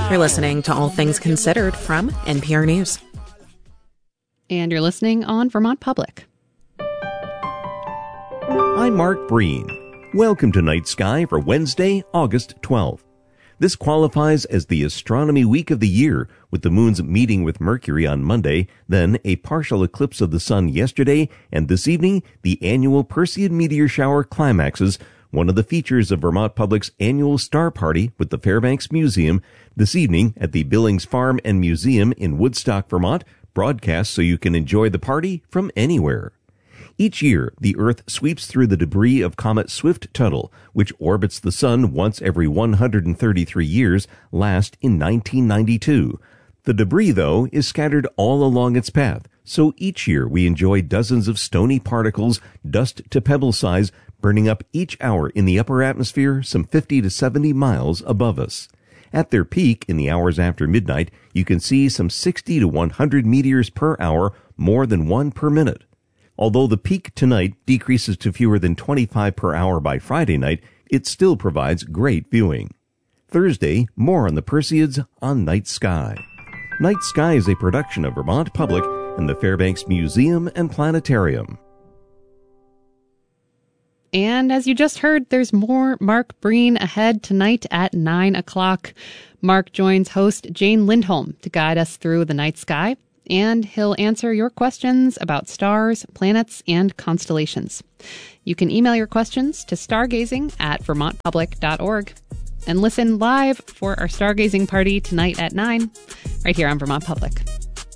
You're listening to All Things Considered from NPR News. And you're listening on Vermont Public. I'm Mark Breen. Welcome to Night Sky for Wednesday, August 12th. This qualifies as the astronomy week of the year, with the moon's meeting with Mercury on Monday, then a partial eclipse of the sun yesterday, and this evening, the annual Perseid meteor shower climaxes, one of the features of Vermont Public's annual Star Party with the Fairbanks Museum, this evening at the Billings Farm and Museum in Woodstock, Vermont, broadcast so you can enjoy the party from anywhere. Each year, the Earth sweeps through the debris of Comet Swift-Tuttle, which orbits the Sun once every 133 years, last in 1992. The debris, though, is scattered all along its path, so each year we enjoy dozens of stony particles, dust to pebble size, burning up each hour in the upper atmosphere some 50 to 70 miles above us. At their peak, in the hours after midnight, you can see some 60 to 100 meteors per hour, more than one per minute. Although the peak tonight decreases to fewer than 25 per hour by Friday night, it still provides great viewing. Thursday, more on the Perseids on Night Sky. Night Sky is a production of Vermont Public and the Fairbanks Museum and Planetarium. And as you just heard, there's more Mark Breen ahead tonight at 9 o'clock. Mark joins host Jane Lindholm to guide us through the night sky, and he'll answer your questions about stars, planets, and constellations. You can email your questions to stargazing@vermontpublic.org. And listen live for our stargazing party tonight at 9, right here on Vermont Public.